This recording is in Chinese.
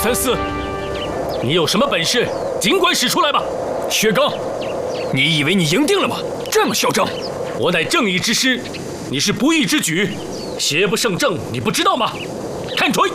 534，你有什么本事，尽管使出来吧！ 薛刚，你以为你赢定了吗？这么嚣张！ 我乃正义之师，你是不义之举，邪不胜正，你不知道吗？看锤！